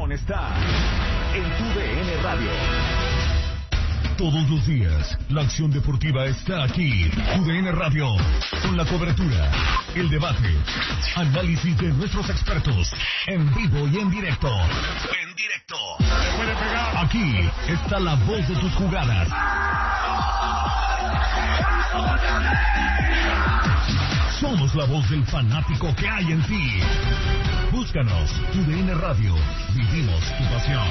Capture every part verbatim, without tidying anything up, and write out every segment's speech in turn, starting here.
inmigración está en Tu D N Radio. Todos los días, la acción deportiva está aquí. Tu D N Radio, con la cobertura, el debate, análisis de nuestros expertos, en vivo y en directo. En directo. Aquí está la voz de tus jugadas. Somos la voz del fanático que hay en ti. Búscanos, Tu D N Radio. Vivimos tu pasión.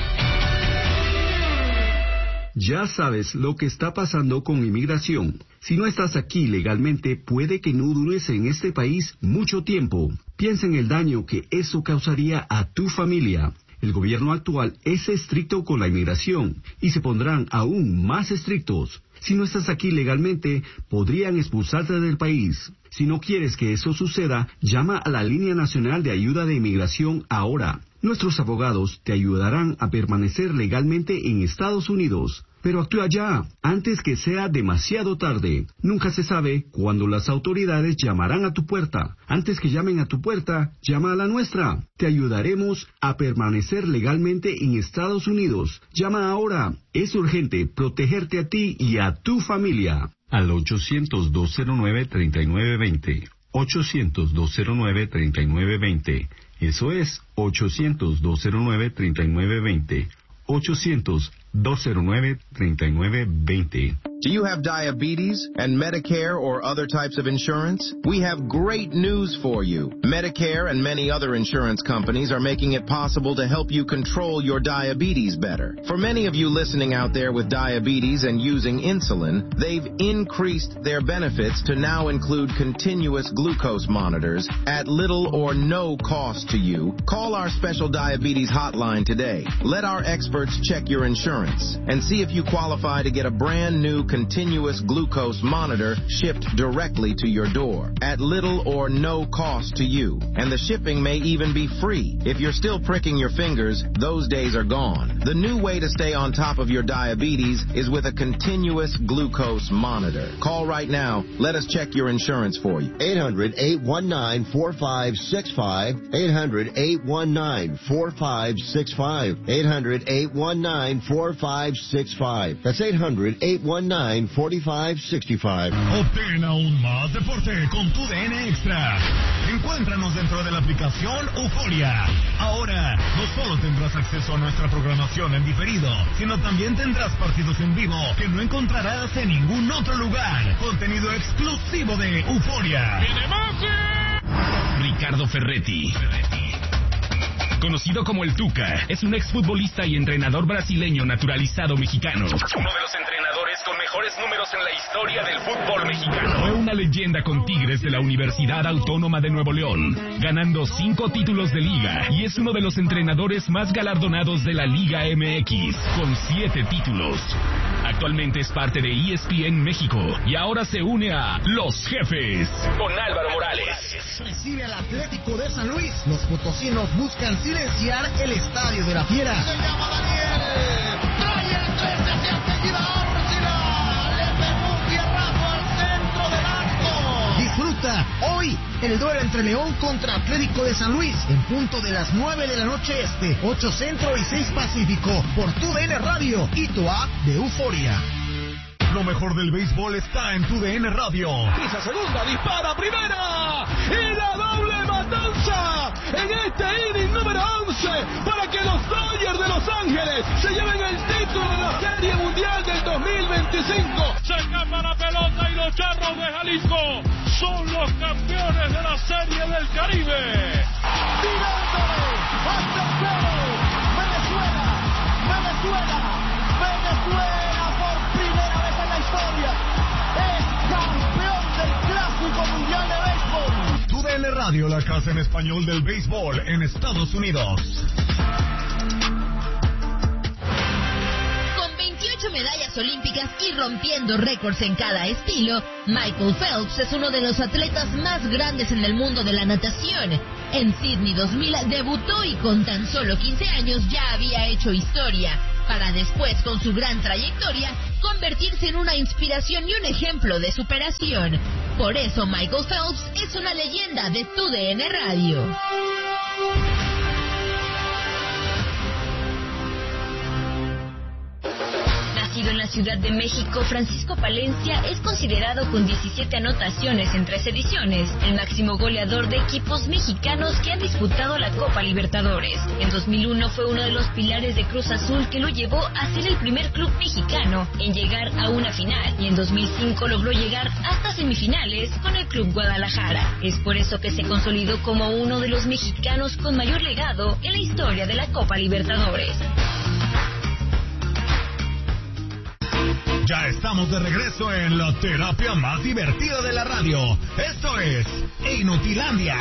Ya sabes lo que está pasando con inmigración. Si no estás aquí legalmente, puede que no dures en este país mucho tiempo. Piensa en el daño que eso causaría a tu familia. El gobierno actual es estricto con la inmigración y se pondrán aún más estrictos. Si no estás aquí legalmente, podrían expulsarte del país. Si no quieres que eso suceda, llama a la Línea Nacional de Ayuda de Inmigración ahora. Nuestros abogados te ayudarán a permanecer legalmente en Estados Unidos. Pero actúa ya, antes que sea demasiado tarde. Nunca se sabe cuándo las autoridades llamarán a tu puerta. Antes que llamen a tu puerta, llama a la nuestra. Te ayudaremos a permanecer legalmente en Estados Unidos. Llama ahora. Es urgente protegerte a ti y a tu familia. Al ochocientos, dos cero nueve, treinta y nueve veinte. ochocientos, dos cero nueve, treinta y nueve veinte. Eso es ochocientos, dos cero nueve, treinta y nueve veinte. ochocientos, dos cero nueve, treinta y nueve veinte. Do you have diabetes and Medicare or other types of insurance? We have great news for you. Medicare and many other insurance companies are making it possible to help you control your diabetes better. For many of you listening out there with diabetes and using insulin, they've increased their benefits to now include continuous glucose monitors at little or no cost to you. Call our special diabetes hotline today. Let our experts check your insurance and see if you qualify to get a brand new continuous glucose monitor shipped directly to your door at little or no cost to you. And the shipping may even be free. If you're still pricking your fingers, those days are gone. The new way to stay on top of your diabetes is with a continuous glucose monitor. Call right now. Let us check your insurance for you. eight hundred, eight one nine, four five six five. eight hundred, eight one nine, four five six five. eight hundred, eight one nine, four five six five. That's eight hundred, eight one nine, four five six five. Obtén aún más deporte con Tu D N Extra. Encuéntranos dentro de la aplicación Euforia. Ahora, no solo tendrás acceso a nuestra programación en diferido, sino también tendrás partidos en vivo que no encontrarás en ningún otro lugar. Contenido exclusivo de Euforia. Ricardo Ferretti, conocido como el Tuca, es un exfutbolista y entrenador brasileño naturalizado mexicano. Uno de los entrenadores con mejores números en la historia del fútbol mexicano. Fue una leyenda con Tigres de la Universidad Autónoma de Nuevo León, ganando cinco títulos de liga, y es uno de los entrenadores más galardonados de la Liga M X, con siete títulos. Actualmente es parte de E S P N México y ahora se une a Los Jefes con Álvaro Morales. Recibe al Atlético de San Luis. Los potosinos buscan silenciar el Estadio de la Fiera. Se llama Daniel. Trae el trece hacia seguida Órcila. Le pegó un tierrazo al centro del arco. Disfruta hoy el duelo entre León contra Atlético de San Luis en punto de las nueve de la noche este, ocho centro y seis pacífico por Tu D N Radio y tu app de Euforia. Lo mejor del béisbol está en Tu D N Radio. Pisa segunda, dispara primera y la doble matanza en este inning número once para que los Dodgers de Los Ángeles se lleven el título de la Serie Mundial del dos mil veinticinco. Se escapa la pelota y los Charros de Jalisco son los campeones de la Serie del Caribe. Tirándole hasta el cero. Venezuela, Venezuela, Venezuela por primera vez en la historia es campeón del Clásico Mundial de Béisbol. Tu D N Radio, la casa en español del béisbol en Estados Unidos. Con veintiocho medallas olímpicas y rompiendo récords en cada estilo, Michael Phelps es uno de los atletas más grandes en el mundo de la natación. En Sydney dos mil debutó y con tan solo quince años ya había hecho historia, para después, con su gran trayectoria, convertirse en una inspiración y un ejemplo de superación. Por eso Michael Phelps es una leyenda de Tu D N Radio. Ciudad de México, Francisco Palencia, es considerado con diecisiete anotaciones en tres ediciones, el máximo goleador de equipos mexicanos que han disputado la Copa Libertadores. En dos mil uno fue uno de los pilares de Cruz Azul que lo llevó a ser el primer club mexicano en llegar a una final, y en dos mil cinco logró llegar hasta semifinales con el Club Guadalajara. Es por eso que se consolidó como uno de los mexicanos con mayor legado en la historia de la Copa Libertadores. Ya estamos de regreso en la terapia más divertida de la radio. Esto es Inutilandia.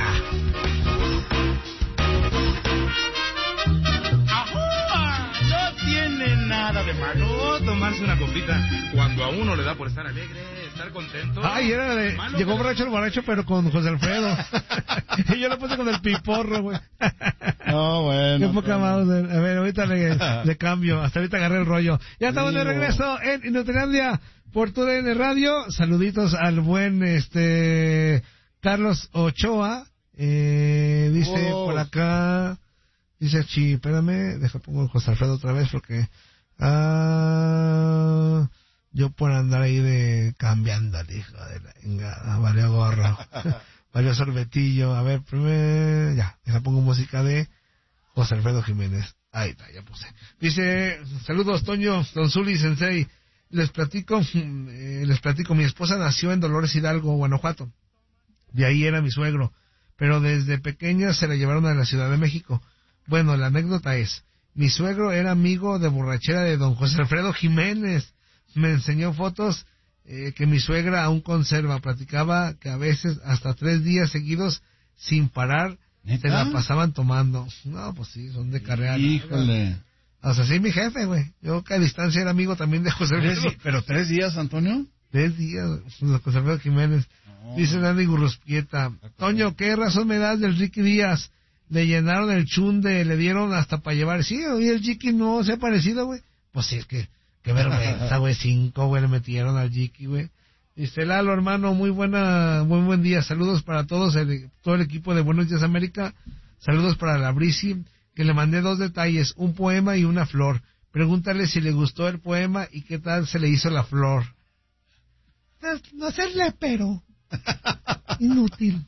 No tiene nada de malo tomarse una copita cuando a uno le da por estar alegre, estar contento. Ay, era de, llegó borracho el borracho, pero con José Alfredo. Y yo lo puse con el piporro, güey. No, bueno. Qué poca más. A ver, ahorita le, le cambio. Hasta ahorita agarré el rollo. Ya estamos de regreso en Inutilandia por tu D N Radio. Saluditos al buen este Carlos Ochoa. Eh, dice oh. por acá. Dice, chi, espérame, deja pongo José Alfredo otra vez porque ah, yo por andar ahí de cambiando, hijo de la engada, valió gorro, valió sorbetillo. A ver, primero, ya, deja pongo música de José Alfredo Jiménez. Ahí está, ya puse. Dice, saludos Toño, Don Zuli Sensei, les platico, eh, les platico, mi esposa nació en Dolores Hidalgo, Guanajuato, de ahí era mi suegro, pero desde pequeña se la llevaron a la Ciudad de México. Bueno, la anécdota es, mi suegro era amigo de borrachera de don José Alfredo Jiménez. Me enseñó fotos eh, que mi suegra aún conserva. Platicaba que a veces hasta tres días seguidos sin parar ¿Neta? Se la pasaban tomando. No, pues sí, son de carrera. Híjole. O sea, sí, mi jefe, güey. Yo que a distancia era amigo también de José Alfredo. ¿Pero tres días, Antonio? Tres días, de José Alfredo Jiménez. No. Dice Dani Gurruspieta. Toño, ¿qué razón me das del Ricky Díaz? Le llenaron el chunde, le dieron hasta para llevar. Sí, hoy el Jiki no se ha parecido, güey. Pues sí, es que, qué vergüenza, güey. Cinco, güey, le metieron al Jiki, güey. Dice Lalo, hermano, muy buena, buen buen día. Saludos para todos, el, todo el equipo de Buenos Días América. Saludos para la Brisi, que le mandé dos detalles, un poema y una flor. Pregúntale si le gustó el poema y qué tal se le hizo la flor. No, no serle, pero inútil.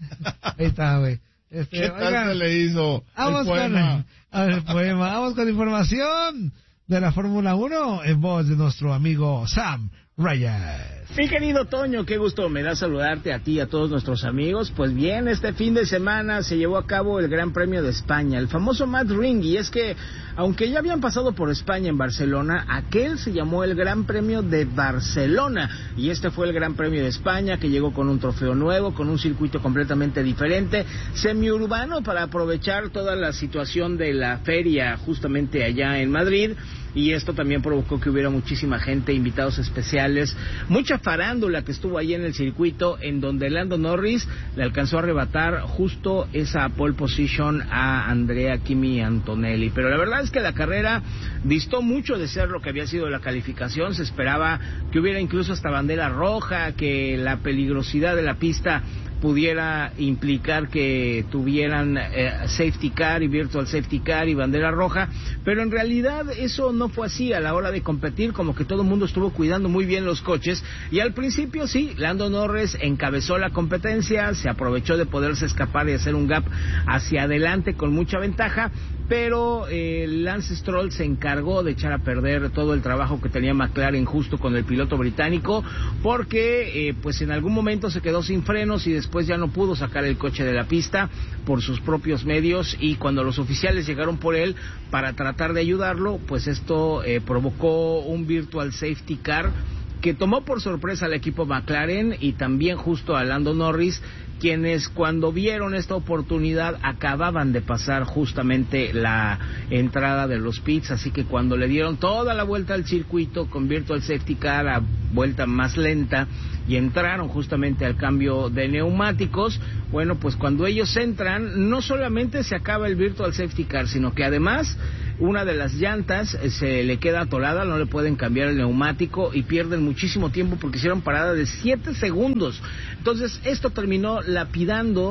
Ahí está, güey. Este, ¿Qué tal oigan, se le hizo vamos el poema? Con, a ver, el poema? Vamos con información de la Fórmula uno en voz de nuestro amigo Sam Reyes. Mi querido Toño, qué gusto me da saludarte a ti y a todos nuestros amigos. Pues bien, este fin de semana se llevó a cabo el Gran Premio de España, el famoso Madrid, y es que, aunque ya habían pasado por España en Barcelona, aquel se llamó el Gran Premio de Barcelona, y este fue el Gran Premio de España, que llegó con un trofeo nuevo, con un circuito completamente diferente, semiurbano, para aprovechar toda la situación de la feria justamente allá en Madrid, y esto también provocó que hubiera muchísima gente, invitados especiales, mucha farándula que estuvo ahí en el circuito, en donde Lando Norris le alcanzó a arrebatar justo esa pole position a Andrea Kimi Antonelli. Pero la verdad es que la carrera distó mucho de ser lo que había sido la calificación. Se esperaba que hubiera incluso hasta bandera roja, que la peligrosidad de la pista pudiera implicar que tuvieran eh, safety car y virtual safety car y bandera roja, pero en realidad eso no fue así. A la hora de competir, como que todo el mundo estuvo cuidando muy bien los coches, y al principio sí, Lando Norris encabezó la competencia, se aprovechó de poderse escapar y hacer un gap hacia adelante con mucha ventaja, pero eh, Lance Stroll se encargó de echar a perder todo el trabajo que tenía McLaren justo con el piloto británico, porque eh, pues en algún momento se quedó sin frenos y después ya no pudo sacar el coche de la pista por sus propios medios, y cuando los oficiales llegaron por él para tratar de ayudarlo, pues esto eh, provocó un virtual safety car que tomó por sorpresa al equipo McLaren y también justo a Lando Norris, quienes cuando vieron esta oportunidad acababan de pasar justamente la entrada de los pits, así que cuando le dieron toda la vuelta al circuito con virtual safety car a vuelta más lenta y entraron justamente al cambio de neumáticos, bueno, pues cuando ellos entran no solamente se acaba el virtual safety car, sino que además una de las llantas se le queda atolada, no le pueden cambiar el neumático y pierden muchísimo tiempo porque hicieron parada de siete segundos. Entonces esto terminó lapidando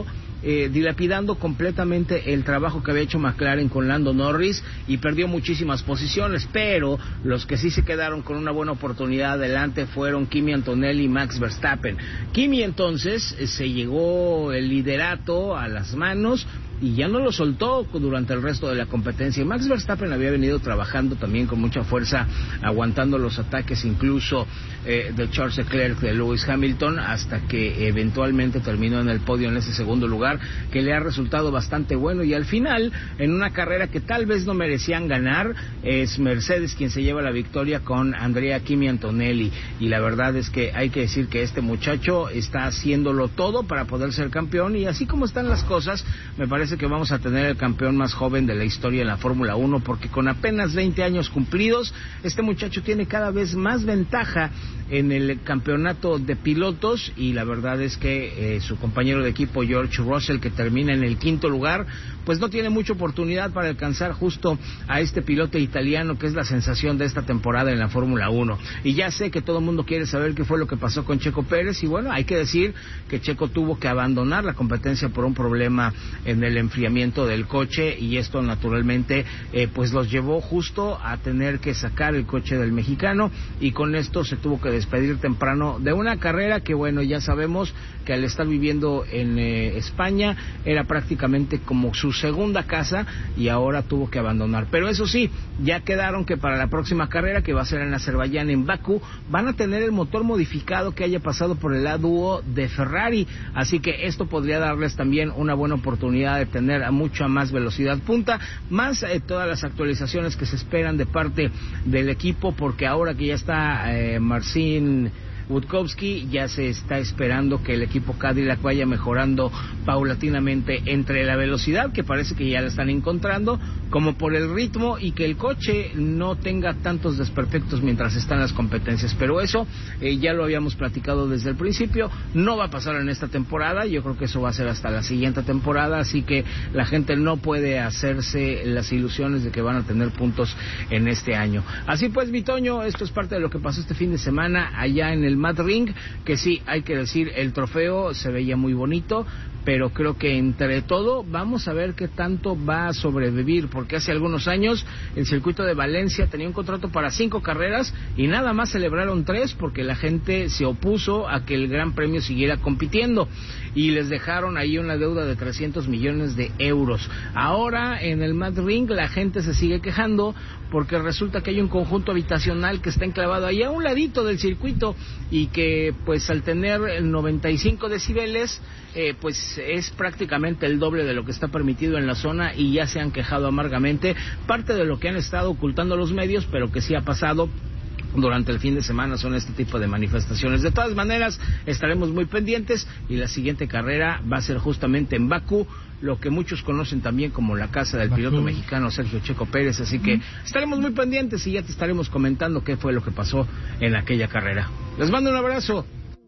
eh, dilapidando completamente el trabajo que había hecho McLaren con Lando Norris y perdió muchísimas posiciones, pero los que sí se quedaron con una buena oportunidad adelante fueron Kimi Antonelli y Max Verstappen. Kimi entonces eh, se llegó el liderato a las manos y ya no lo soltó durante el resto de la competencia. Max Verstappen había venido trabajando también con mucha fuerza, aguantando los ataques incluso eh, de Charles Leclerc, de Lewis Hamilton, hasta que eventualmente terminó en el podio en ese segundo lugar, que le ha resultado bastante bueno. Y al final, en una carrera que tal vez no merecían ganar, es Mercedes quien se lleva la victoria con Andrea Kimi Antonelli. Y la verdad es que hay que decir que este muchacho está haciéndolo todo para poder ser campeón, y así como están las cosas, me parece que vamos a tener el campeón más joven de la historia en la Fórmula uno, porque con apenas veinte años cumplidos, este muchacho tiene cada vez más ventaja en el campeonato de pilotos, y la verdad es que eh, su compañero de equipo George Russell, que termina en el quinto lugar, pues no tiene mucha oportunidad para alcanzar justo a este piloto italiano que es la sensación de esta temporada en la Fórmula uno. Y ya sé que todo el mundo quiere saber qué fue lo que pasó con Checo Pérez, y bueno, hay que decir que Checo tuvo que abandonar la competencia por un problema en el enfriamiento del coche, y esto naturalmente eh, pues los llevó justo a tener que sacar el coche del mexicano, y con esto se tuvo que despedir temprano de una carrera que, bueno, ya sabemos que al estar viviendo en eh, España era prácticamente como su segunda casa, y ahora tuvo que abandonar. Pero eso sí, ya quedaron que para la próxima carrera, que va a ser en Azerbaiyán, en Bakú, van a tener el motor modificado que haya pasado por el A D U O de Ferrari, así que esto podría darles también una buena oportunidad de tener a mucha más velocidad punta, más eh, todas las actualizaciones que se esperan de parte del equipo, porque ahora que ya está eh, Marcin Witkowski, ya se está esperando que el equipo Cadillac vaya mejorando paulatinamente entre la velocidad, que parece que ya la están encontrando, como por el ritmo, y que el coche no tenga tantos desperfectos mientras están las competencias. Pero eso eh, ya lo habíamos platicado desde el principio, no va a pasar en esta temporada, yo creo que eso va a ser hasta la siguiente temporada, así que la gente no puede hacerse las ilusiones de que van a tener puntos en este año. Así pues, mi Toño, esto es parte de lo que pasó este fin de semana allá en el Mad Ring, que sí, hay que decir, el trofeo se veía muy bonito, pero creo que entre todo vamos a ver qué tanto va a sobrevivir, porque hace algunos años el circuito de Valencia tenía un contrato para cinco carreras y nada más celebraron tres porque la gente se opuso a que el Gran Premio siguiera compitiendo y les dejaron ahí una deuda de trescientos millones de euros. Ahora en el Mad Ring la gente se sigue quejando porque resulta que hay un conjunto habitacional que está enclavado ahí a un ladito del circuito y que pues al tener noventa y cinco decibeles eh, pues es prácticamente el doble de lo que está permitido en la zona, y ya se han quejado amargamente, parte de lo que han estado ocultando los medios, pero que sí ha pasado durante el fin de semana son este tipo de manifestaciones. De todas maneras, estaremos muy pendientes, y la siguiente carrera va a ser justamente en Bakú, lo que muchos conocen también como la casa del piloto Bakú. mexicano Sergio Checo Pérez, así que estaremos muy pendientes y ya te estaremos comentando qué fue lo que pasó en aquella carrera. Les mando un abrazo.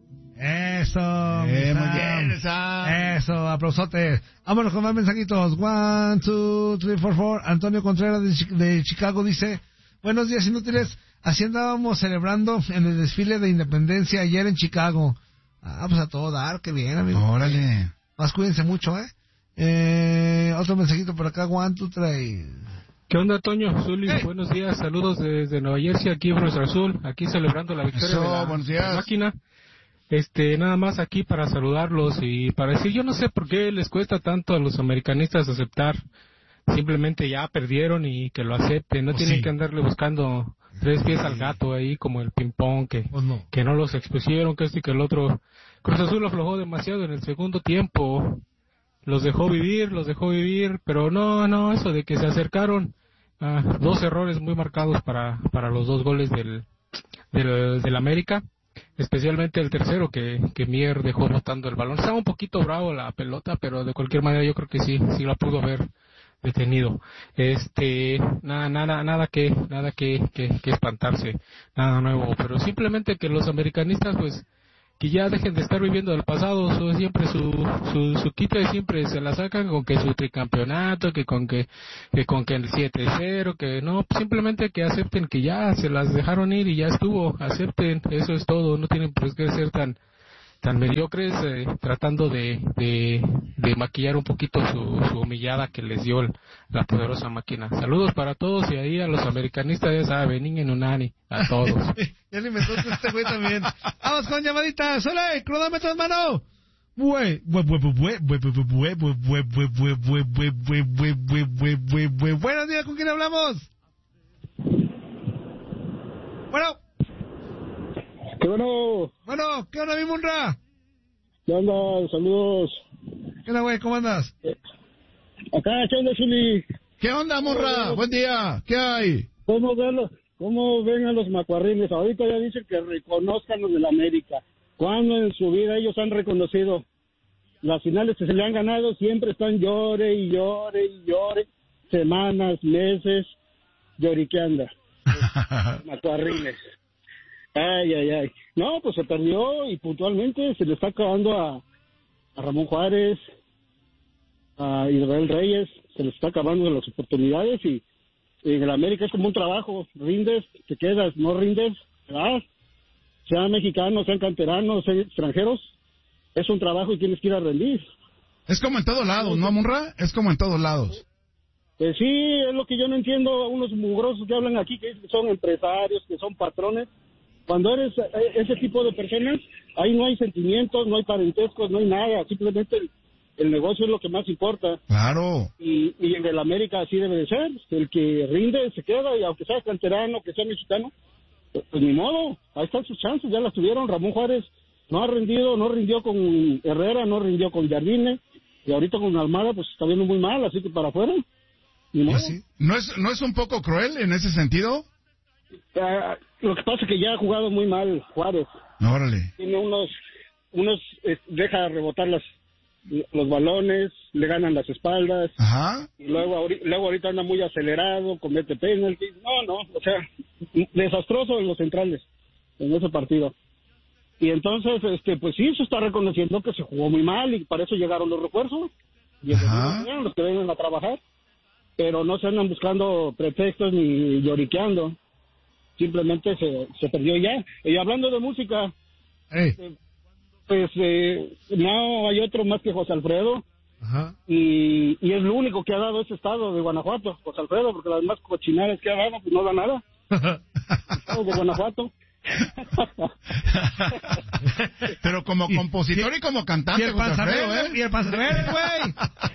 Eso, eh, mi muy Sam. bien, Sam. Eso, aplausotes. Vámonos con más mensajitos. One, two, three, four, four. Antonio Contreras de, Ch- de Chicago dice: buenos días, inútiles. Así andábamos celebrando en el desfile de Independencia ayer en Chicago. Ah, pues a todo dar, qué bien, amigo. Órale. Más cuídense mucho, ¿eh? eh otro mensajito por acá, one, two, three. ¿Qué onda, Toño? Zuli, hey. Buenos días, saludos desde Nueva Jersey, aquí en Cruz Azul, aquí celebrando la victoria Eso, de la, buenos días. la máquina. Este, nada más aquí para saludarlos y para decir, yo no sé por qué les cuesta tanto a los americanistas aceptar, simplemente ya perdieron y que lo acepten, no oh, tienen sí. que andarle buscando tres pies al gato ahí como el ping-pong, que, oh, no. que no los expusieron, que este y que el otro. Cruz Azul aflojó demasiado en el segundo tiempo, los dejó vivir, los dejó vivir, pero no, no, eso de que se acercaron, ah, dos errores muy marcados para, para los dos goles del, del, del América. Especialmente el tercero, que, que Mier dejó botando el balón. Estaba un poquito bravo la pelota, pero de cualquier manera yo creo que sí, sí la pudo haber detenido. Este, nada, nada, nada que, nada que, que, que espantarse, nada nuevo, pero simplemente que los americanistas, pues, que ya dejen de estar viviendo del pasado, su, siempre su, su, su quita siempre se la sacan con que su tricampeonato, que con que, que con que el siete cero, que no, simplemente que acepten que ya se las dejaron ir y ya estuvo, acepten, eso es todo, no tienen pues que ser tan, tan mediocres, eh, tratando de, de, de maquillar un poquito su, su humillada que les dio el, la poderosa máquina. Saludos para todos y ahí a los americanistas, ya saben, Ningen Unani, a todos. Ya le inventó este güey también. Vamos con llamaditas. Hola, cronómetro en mano. Buenas días, ¿con quién hablamos? Bueno. ¿Qué bueno? Bueno, ¿qué onda, mi Munra? ¿Qué onda? Saludos. ¿Qué onda, güey? ¿Cómo andas? Acá, ¿qué onda, Zuli? ¿Qué onda, Munra? Buen día. ¿Qué hay? ¿Cómo ven, los, ¿Cómo ven a los macuarrines? Ahorita ya dicen que reconozcan los de la América. ¿Cuándo en su vida ellos han reconocido? Las finales que se le han ganado siempre están llore y llore y llore. Semanas, meses, lloriqueando. Macuarrines. Ay, ay, ay. No, pues se perdió y puntualmente se le está acabando a, a Ramón Juárez, a Israel Reyes, se les está acabando las oportunidades y, y en el América es como un trabajo. Rindes, te quedas, no rindes, ¿verdad? Sean mexicanos, sean canteranos, sean extranjeros, es un trabajo y tienes que ir a rendir. Es como en todos lados, ¿no, Munra? Es como en todos lados. Pues sí, es lo que yo no entiendo, unos mugrosos que hablan aquí, que son empresarios, que son patrones. Cuando eres ese tipo de personas, ahí no hay sentimientos, no hay parentescos, no hay nada, simplemente el, el negocio es lo que más importa. Claro. Y, y en el América así debe de ser, el que rinde se queda, y aunque sea canterano, que sea mexicano, pues, pues ni modo, ahí están sus chances, ya las tuvieron. Ramón Juárez no ha rendido, no rindió con Herrera, no rindió con Jardine, y ahorita con Almada pues está viendo muy mal, así que para afuera, ni modo. ¿Sí? ¿No es, ¿No es un poco cruel en ese sentido? Uh, lo que pasa es que ya ha jugado muy mal Juárez. Órale. Tiene unos, unos eh, deja rebotar las, los balones, le ganan las espaldas. Ajá. Y luego, ahorita, luego ahorita anda muy acelerado, comete penaltis. No, no, o sea, desastroso en los centrales en ese partido. Y entonces, este, pues sí, se está reconociendo que se jugó muy mal y para eso llegaron los refuerzos. Y llegaron los que vengan a trabajar. Pero no se andan buscando pretextos ni lloriqueando. Simplemente se, se perdió ya. Y hablando de música, hey. eh, pues eh, no hay otro más que José Alfredo. Ajá. Y, y es lo único que ha dado ese estado de Guanajuato, José Alfredo, porque las demás cochinadas que ha dado, pues no da nada. Estado de Guanajuato. Pero como compositor y, y como cantante, y el José Alfredo, ¿eh? Y el pasarela, güey.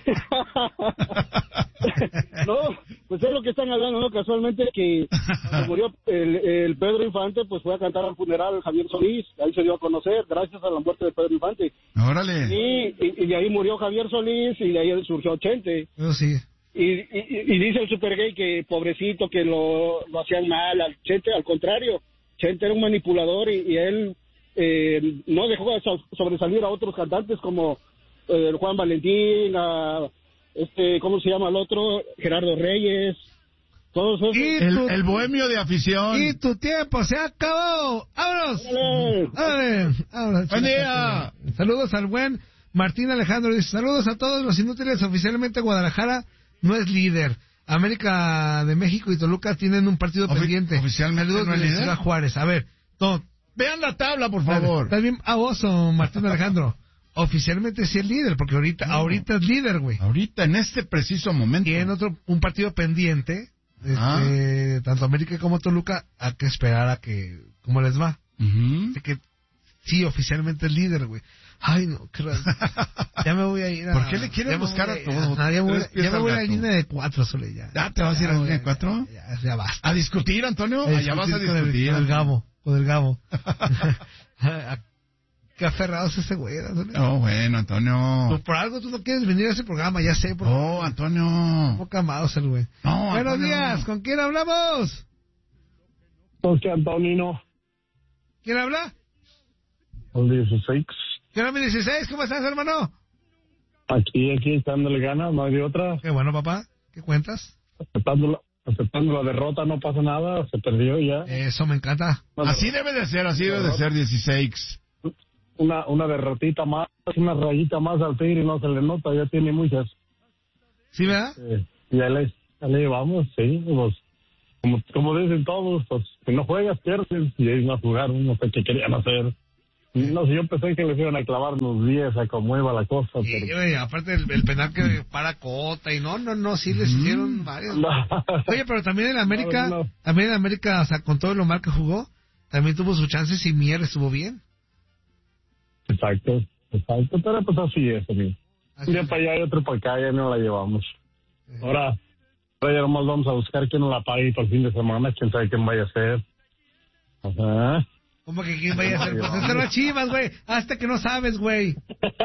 No, pues es lo que están hablando, ¿no? Casualmente que cuando murió el, el Pedro Infante, pues fue a cantar al funeral Javier Solís, ahí se dio a conocer, gracias a la muerte de Pedro Infante. Órale. Sí, y, y de ahí murió Javier Solís y de ahí surgió Chente. Oh, sí. Y, y, y dice el super gay que pobrecito, que lo, lo hacían mal al Chente, al contrario, Chente era un manipulador y, y él eh, no dejó de sobresalir a otros cantantes como eh, Juan Valentín, a este, ¿cómo se llama el otro? Gerardo Reyes, todos esos. El, tu, el bohemio de afición. Y tu tiempo se acabó. ¡Vámonos! ¡Vámonos! ¡Vámonos! ¡Buen día! Saludos al buen Martín Alejandro. Dice, saludos a todos los inútiles. Oficialmente Guadalajara no es líder. América de México y Toluca tienen un partido Ofi pendiente. Oficialmente saludos no es de líder. Ciudad Juárez. A ver, todo. Vean la tabla, por favor. Estás bien abuso, Martín Alejandro. Oficialmente sí es líder, porque ahorita no. ahorita es líder, güey. Ahorita, en este preciso momento. Tiene otro, un partido pendiente, ah. este, tanto América como Toluca, hay que esperar a que, ¿cómo les va? Uh-huh. Así que, sí, oficialmente es líder, güey. Ay, no, qué raro. Ya me voy a ir a... ¿Por qué le quieres buscar a, a todos? Ya, ya, voy, ya me voy a la línea de cuatro, Sole, ya. ¿Ya te vas ya a ir a la línea de cuatro? Ya, ya basta. ¿A discutir, Antonio? A Allá vas a discutir. Con el, con el Gabo, con el Gabo. Qué aferrado es ese güey. Oh, bueno, Antonio. Pues por algo tú no quieres venir a ese programa, ya sé. Por oh, Antonio. Poca amados el güey. No, Buenos Antonio. días, ¿con quién hablamos? José Antonino. ¿Quién habla? El dieciséis. ¿Qué hora, mi dieciséis? ¿Cómo estás, hermano? Aquí, aquí, dándole ganas, no hay de otra. Qué bueno, papá. ¿Qué cuentas? Aceptando la, aceptando la derrota, no pasa nada, se perdió ya. Eso me encanta. Así debe de ser, así debe de ser, dieciséis. Una, una derrotita más, una rayita más al tigre y no se le nota, ya tiene muchas. ¿Sí, verdad? Eh, ya le, ya le llevamos, sí, pues, como, como dicen todos, pues, si no juegas, pierdes, y ellos no jugaron, no sé qué querían hacer. No sé, yo pensé que les iban a clavar unos diez a cómo iba la cosa. Sí, pero... güey, aparte el, el penal que para Cota y no, no, no, sí les hicieron mm. varios. No. Oye, pero también en América, no, no. también en América, o sea, con todo lo mal que jugó, también tuvo sus chances y Mier estuvo bien. Exacto, exacto, pero pues así es, amigo. Un día para allá y otro para acá, ya no la llevamos. Sí. Ahora, ahora ya nomás vamos a buscar quién nos la pague por el fin de semana, quién sabe quién vaya a ser. Ajá. ¿Cómo que quién vaya a ser? Pues este no es Chivas, güey. Hasta que no sabes, güey.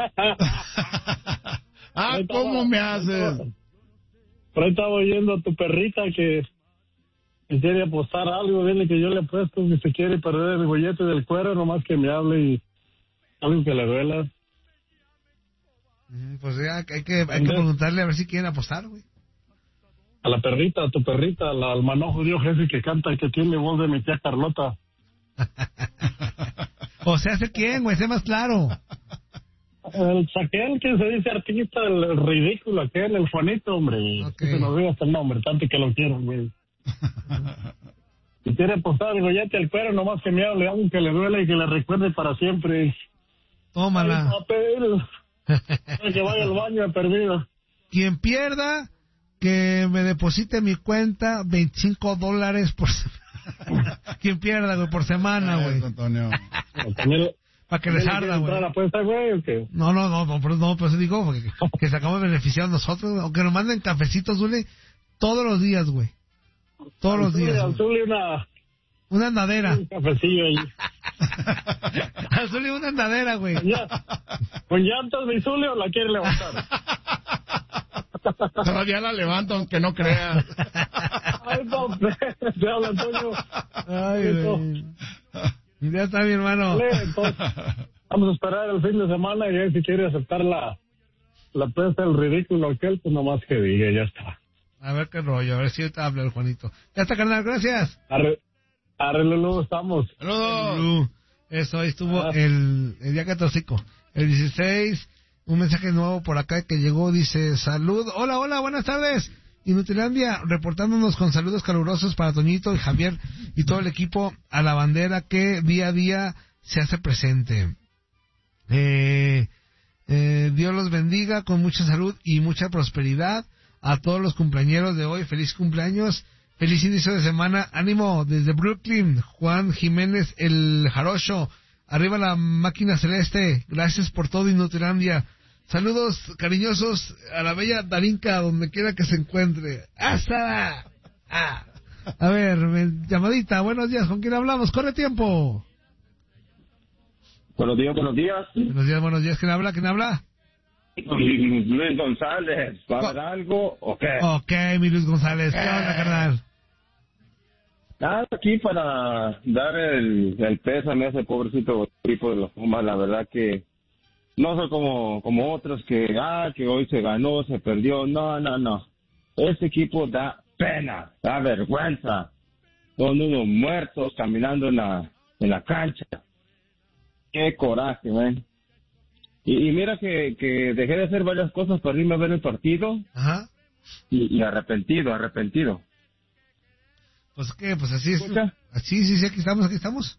Ah, ¿cómo me haces? Pero ahí estaba oyendo a tu perrita que, que quiere apostar algo. Dile que yo le apuesto que se quiere perder el bollete del cuero, nomás que me hable y algo que le duela. Pues ya hay que, hay que preguntarle a ver si quieren apostar, güey. A la perrita, a tu perrita, la, al manojo Dios ese que canta, que tiene voz de mi tía Carlota. O sea, ¿sé quién, güey? Sé más claro. El aquel que se dice artista, el, el ridículo, aquel, el Juanito, hombre. Okay. Que se nos diga hasta el nombre, tanto que lo quiero, güey. Si quiere apostar, digo, ya te el cuero, nomás que me hable, algo que le duele y que le recuerde para siempre. Tómala. Ay, que vaya al baño de perdido. Quien pierda, que me deposite en mi cuenta veinticinco dólares por semana. Quien pierda, güey, por semana, güey. Antonio. Para que les arda, güey. ¿La apuesta, güey, o qué? No, no, no, no, no, pues digo, que, que sacamos beneficiados nosotros, o que nos manden cafecitos, güey, todos los días, güey. Todos al los días. Al Zuli una... Una andadera. Un cafecillo ahí. Al Zuli una andadera, güey. ¿Con llantas mi Zuli o la quiere levantar? Todavía la levanto, aunque no crea. Ay, no, te habla Antonio. Ay, güey. Ya está, mi hermano. Vale, entonces, vamos a esperar el fin de semana y ahí si quiere aceptar la, la prensa del ridículo aquel, pues nomás que diga, ya está. A ver qué rollo, a ver si te habla el Juanito. Ya está, carnal, gracias. Arre, arre Lulú, estamos. Lulú. Eso, ahí estuvo ah. el, el día catorce. El dieciséis, un mensaje nuevo por acá que llegó, dice, salud, hola, hola, buenas tardes. Inutilandia, reportándonos con saludos calurosos para Toñito y Javier y todo el equipo a la bandera que día a día se hace presente. Eh, eh, Dios los bendiga con mucha salud y mucha prosperidad a todos los cumpleañeros de hoy. Feliz cumpleaños, feliz inicio de semana. Ánimo desde Brooklyn, Juan Jiménez el Jarocho. Arriba la máquina celeste. Gracias por todo, Inutilandia. Saludos cariñosos a la bella Darinka, donde quiera que se encuentre. ¡Hasta! Ah. A ver, llamadita, buenos días, ¿con quién hablamos? ¡Corre tiempo! Buenos días, buenos días. Buenos días, buenos días, ¿quién habla? ¿Quién habla? Luis González, ¿va a haber algo o qué? Ok, mi Luis González, ¿qué onda, carnal? Nada, aquí para dar el, el pésame a ese pobrecito equipo de los Pumas, la verdad que no soy como como otros que, ah, que hoy se ganó, se perdió. No, no, no. Ese equipo da pena, da vergüenza. Son unos muertos caminando en la, en la cancha. Qué coraje, man. Y, y mira que, que dejé de hacer varias cosas para irme a ver el partido. Ajá. Y, y arrepentido, arrepentido. Pues qué, pues así es. Así, sí, sí, aquí estamos, aquí estamos.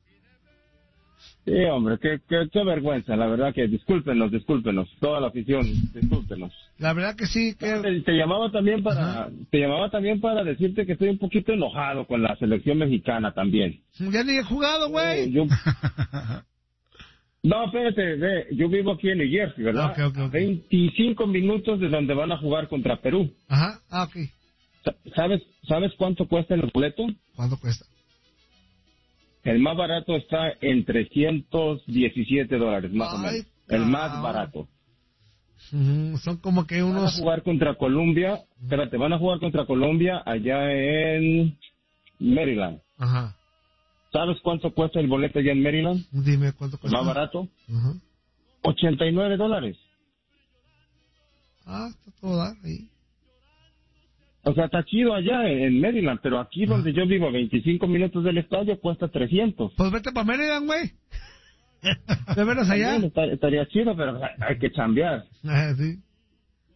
Sí, hombre, qué, qué, qué vergüenza, la verdad que discúlpenos, discúlpenos, toda la afición, discúlpenos. La verdad que sí. Que... Te, te llamaba también para, Ajá. te llamaba también para decirte que estoy un poquito enojado con la selección mexicana también. Ya ni he jugado, güey. Eh, yo... No, espérate, ve, yo vivo aquí en New Jersey, ¿verdad? Okay, okay, okay. veinticinco minutos de donde van a jugar contra Perú. Ajá, ah, ok. ¿Sabes, ¿Sabes cuánto cuesta el boleto? ¿Cuánto cuesta? El más barato está en trescientos diecisiete dólares, más Ay, o menos. El cabrón. Más barato. Mm, son como que unos... Van a jugar contra Colombia, espérate, van a jugar contra Colombia allá en Maryland. Ajá. ¿Sabes cuánto cuesta el boleto allá en Maryland? Dime, ¿cuánto cuesta? ¿Más barato? Ajá. ochenta y nueve dólares. Ah, está todo dar ahí. O sea, está chido allá en Maryland, pero aquí donde ah. yo vivo, a veinticinco minutos del estadio, cuesta trescientos. Pues vete para Maryland, güey. De veras allá. Estaría, estaría chido, pero hay que chambear. Ah, sí.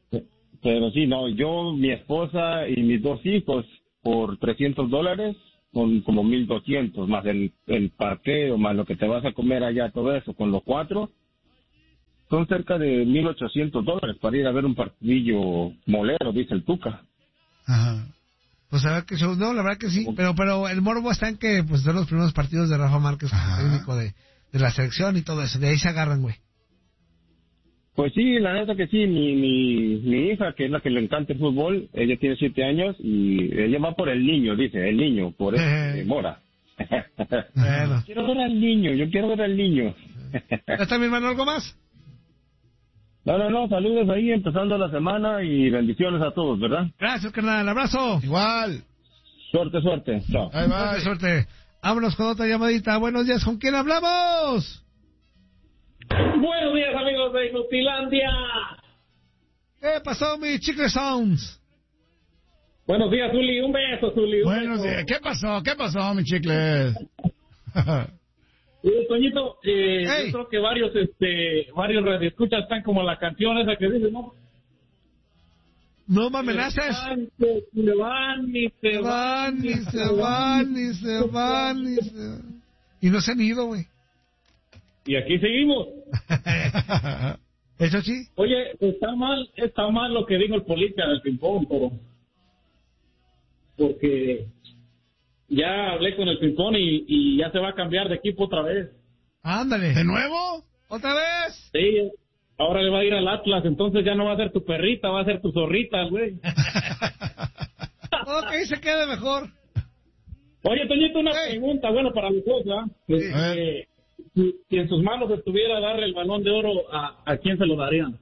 Pero sí, no, yo, mi esposa y mis dos hijos, por trescientos dólares, son como mil doscientos, más el, el parqueo, más lo que te vas a comer allá, todo eso, con los cuatro, son cerca de mil ochocientos dólares para ir a ver un partidillo molero, dice el Tuca. Ajá. Pues a ver que show, no, la verdad que sí, pero pero el morbo está en que pues son los primeros partidos de Rafa Márquez como técnico de, de la selección y todo eso, de ahí se agarran, güey. Pues sí, la neta que sí, mi, mi, mi hija, que es la que le encanta el fútbol, ella tiene siete años y ella va por el niño, dice, el niño, por eso eh, Mora. Bueno. Quiero ver al niño, yo quiero ver al niño. ¿Ya está mi hermano algo más? No, no, no, saludos ahí empezando la semana y bendiciones a todos, ¿verdad? Gracias, carnal, abrazo. Igual. Suerte, suerte. Chao. Bye, bye. Suerte, suerte. Vámonos con otra llamadita. Buenos días, ¿con quién hablamos? Buenos días, amigos de Inutilandia. ¿Qué pasó, mi Chicle Sounds? Buenos días, Zuli. Un beso, Zuli. Un Buenos beso. días. ¿Qué pasó? ¿Qué pasó, mi Chicle? Eh, Toñito, eh, hey. Yo creo que varios, este, varios radioescuchas están como la canción esa que dice, ¿no? No me amenaces. Se van, ni se van, ni se van, ni se van, ni se van. Y no se han ido, güey. Y aquí seguimos. Eso sí. Oye, está mal, está mal lo que dijo el policía del ping-pong, pero... Porque... Ya hablé con el ping-pong y, y ya se va a cambiar de equipo otra vez. Ándale. ¿De nuevo? ¿Otra vez? Sí, ahora le va a ir al Atlas, entonces ya no va a ser tu perrita, va a ser tu zorrita, güey. Ok, se quede mejor. Oye, Toñito, una hey. pregunta, bueno, para los dos, ¿verdad? Sí. Eh, si, si en sus manos estuviera darle el Balón de Oro, ¿a, a quién se lo darían?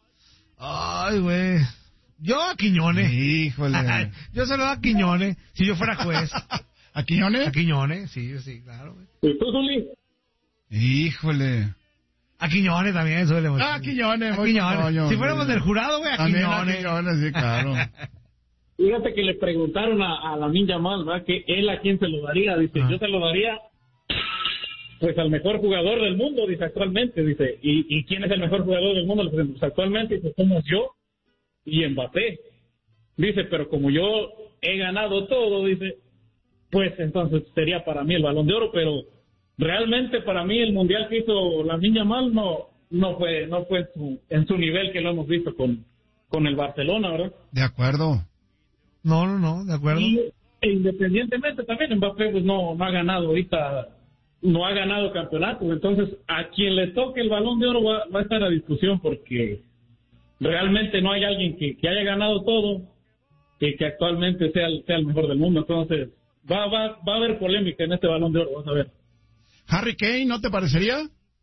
Ay, güey. Yo a Quiñones. Híjole. Yo se lo doy a Quiñones, si yo fuera juez. ¿A Quiñones? A Quiñones, sí, sí, claro. Güey. ¿Y tú, Zuli? Híjole. A Quiñones también, suele. Ah, a Quiñones. A Quiñones. Coño, si fuéramos sí. del jurado, güey, a también Quiñones. A Quiñones, sí, claro. Fíjate que le preguntaron a, a Lamine Yamal, ¿verdad? Que él a quién se lo daría. Dice, ah. yo se lo daría, pues, al mejor jugador del mundo, dice, actualmente. Dice, ¿y, y quién es el mejor jugador del mundo? Pues, actualmente, dice, somos yo y Mbappé. Dice, pero como yo he ganado todo, dice, pues entonces sería para mí el Balón de Oro, pero realmente para mí el mundial que hizo Lamine Yamal no no fue no fue su, en su nivel que lo hemos visto con, con el Barcelona, ¿verdad? De acuerdo. No, no, no, de acuerdo. Y e independientemente también Mbappé pues no, no ha ganado ahorita, no ha ganado campeonatos, entonces a quien le toque el Balón de Oro va, va a estar a discusión porque realmente no hay alguien que, que haya ganado todo que, que actualmente sea el, sea el mejor del mundo, entonces va, va, va a haber polémica en este Balón de Oro, vas a ver. ¿Harry Kane no te parecería?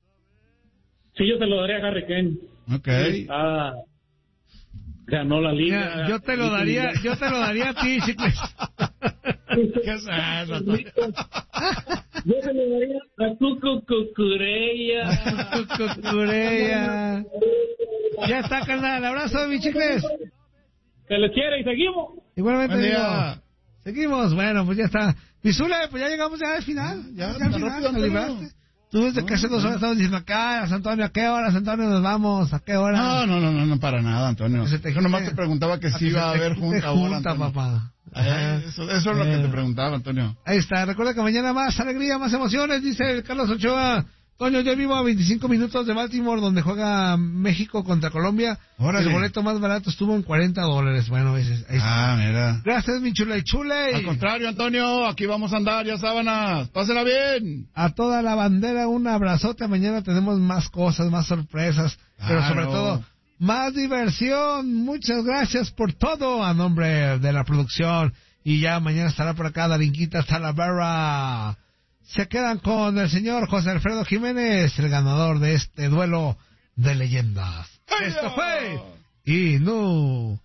Sí, yo se lo daría a Harry Kane. Ok. Ah, ganó la liga. Mira, yo te lo daría, yo te lo daría a ti, Chicles. ¿Qué es eso? Yo se lo daría a Cucu Cucureya. Cucureya. Ya está, carnal. Abrazo, mi Chicles. Se les quiere y seguimos. Igualmente, digo, seguimos. Bueno, pues ya está. Pisule, pues ya llegamos ya al final. Ya, ya al final, te libraste. Tú desde que hace dos horas estabas diciendo acá, San Antonio, ¿a qué horas, Antonio, nos vamos? ¿A qué hora? No, no, no, no, no para nada, Antonio. Yo nomás te preguntaba que si iba a haber junta ahora, junta, papá. Eh, eso, eso es lo que te preguntaba, Antonio. Ahí está. Recuerda que mañana más alegría, más emociones, dice el Carlos Ochoa. Toño, yo vivo a veinticinco minutos de Baltimore, donde juega México contra Colombia. Órale. El boleto más barato estuvo en cuarenta dólares. Bueno, ahí está. Ah, mira. Gracias, mi chula y chule. Al contrario, Antonio, aquí vamos a andar, ya sábanas. Pásenla bien. A toda la bandera, un abrazote. Mañana tenemos más cosas, más sorpresas. Claro. Pero sobre todo, más diversión. Muchas gracias por todo a nombre de la producción. Y ya mañana estará por acá Darinquita Talavera. Se quedan con el señor José Alfredo Jiménez, el ganador de este duelo de leyendas. ¡Ay, Esto no! fue Inu,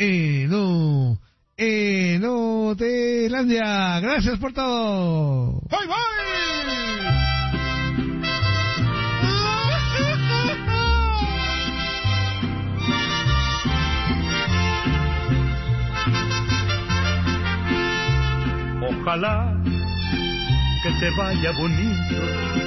Inu, Inutilandia. Gracias por todo. ¡Bye, bye! Ojalá que te vaya bonito